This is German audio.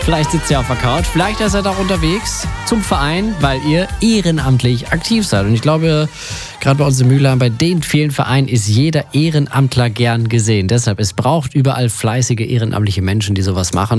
Vielleicht sitzt ihr auf der Couch, vielleicht ist er da unterwegs zum Verein, weil ihr ehrenamtlich aktiv seid. Und ich glaube, gerade bei uns in Mülheim, bei den vielen Vereinen ist jeder Ehrenamtler gern gesehen. Deshalb, es braucht überall fleißige ehrenamtliche Menschen, die sowas machen.